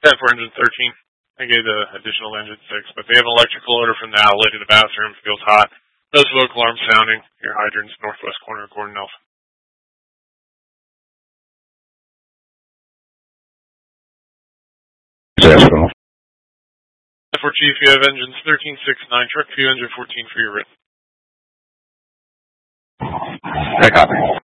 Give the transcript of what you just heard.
10 for engine 13. I gave the additional engine 6, but they have an electrical order from the outlet to the bathroom. Feels hot. No smoke alarm sounding. Your hydrant's northwest corner of Gordon Alpha. Successful. For Chief, you have engines 13, 6, 9, truck 2, engine 14 for your written. I copy.